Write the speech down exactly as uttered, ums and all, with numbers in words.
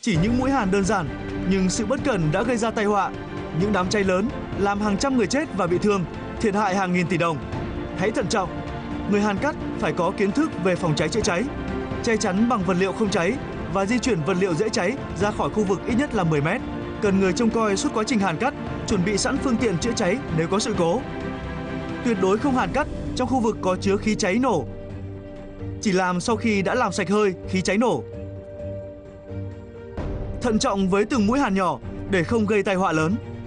Chỉ những mũi hàn đơn giản, nhưng sự bất cẩn đã gây ra tai họa, những đám cháy lớn làm hàng trăm người chết và bị thương, thiệt hại hàng nghìn tỷ đồng. Hãy thận trọng, người hàn cắt phải có kiến thức về phòng cháy chữa cháy, che chắn bằng vật liệu không cháy và di chuyển vật liệu dễ cháy ra khỏi khu vực ít nhất là mười mét. Cần người trông coi suốt quá trình hàn cắt, chuẩn bị sẵn phương tiện chữa cháy nếu có sự cố. Tuyệt đối không hàn cắt trong khu vực có chứa khí cháy nổ. Chỉ làm sau khi đã làm sạch hơi khí cháy nổ. Thận trọng với từng mũi hàn nhỏ để không gây tai họa lớn.